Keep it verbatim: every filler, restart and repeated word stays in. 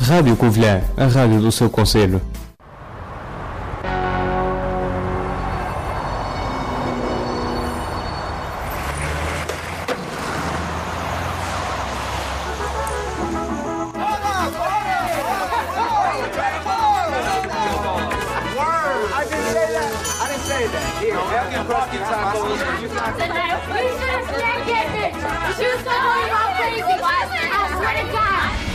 Rádio Covilhã, a rádio do seu concelho. You should have said, "Oh, you're all crazy." I swear to God.